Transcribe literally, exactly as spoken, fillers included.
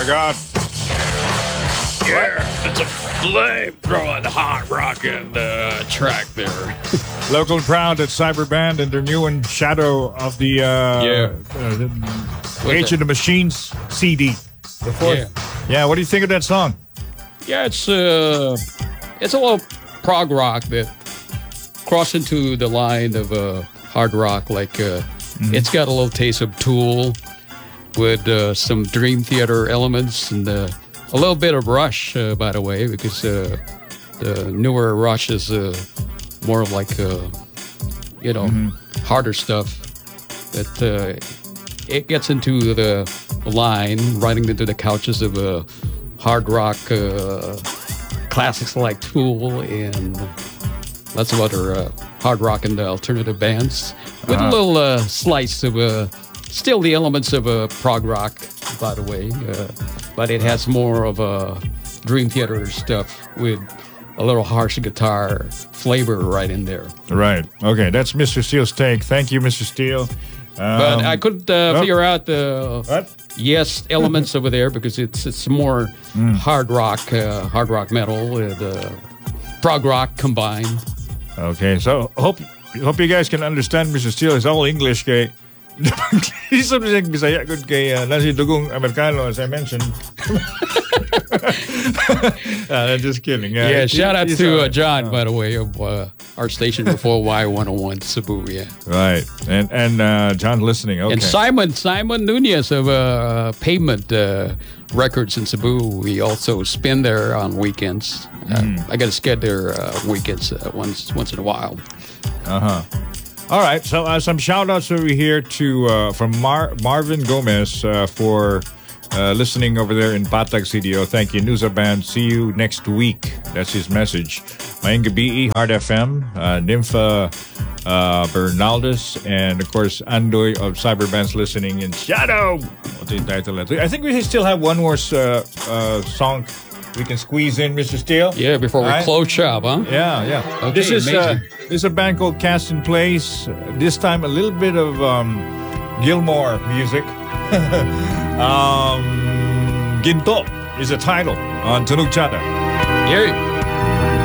my God. Yeah, it's a flame-throwing, hot rocking uh, track there. Local and proud at Cyberband and their new one, Shadow of the uh, Yeah. uh, the Age of the Machines C D. The fourth. Yeah. Yeah, what do you think of that song? Yeah, it's uh, it's a little prog rock that crossed into the line of uh, hard rock. Like uh, mm-hmm. It's got a little taste of Tool with uh, some Dream Theater elements and uh, a little bit of Rush, uh, by the way, because uh, the newer Rush is uh, more like uh, you know mm-hmm. harder stuff. That uh, it gets into the line, riding into the couches of a uh, hard rock uh, classics like Tool and lots of other uh, hard rock and alternative bands with uh-huh. a little uh, slice of uh, still the elements of a uh, prog rock, by the way, uh, but it has more of a Dream Theater stuff with a little harsh guitar flavor right in there. Right. Okay, that's Mister Steele's take. Thank you, Mister Steele. Um, but I couldn't uh, oh. figure out the what? yes elements over there because it's it's more mm. hard rock, uh, hard rock metal with uh, prog rock combined. Okay, so hope hope you guys can understand Mister Steele is all English kay. He's something Bisaya good kay uh, nasi dugong Americano as I mentioned. uh, just kidding. Uh, yeah, shout out to uh, John, oh. by the way, of uh, our station before Y one oh one Cebu. Yeah, right. And and uh, John listening. Okay. And Simon Simon Nunez of uh, Pavement uh, Records in Cebu. We also spin there on weekends. Mm. Uh, I got to sked there uh, weekends uh, once once in a while. Uh huh. All right. So uh, some shout outs over here to uh, from Mar- Marvin Gomez uh, for. Uh, listening over there in Patag C D O. Thank you, Nusa Band. See you next week. That's his message. Mayang Gabi, Hard F M, uh, Nympha uh, Bernaldez, and of course, Andoy of Cyberband's listening in Shadow. What's the title? I think we still have one more uh, uh, song we can squeeze in, Mister Steele. Yeah, before we right? close shop, huh? Yeah, yeah. Okay, this is uh, this is a band called Cast in Place. This time, a little bit of um, Gilmore music. um, Ginto is a title on Tunog Chata. Yeah.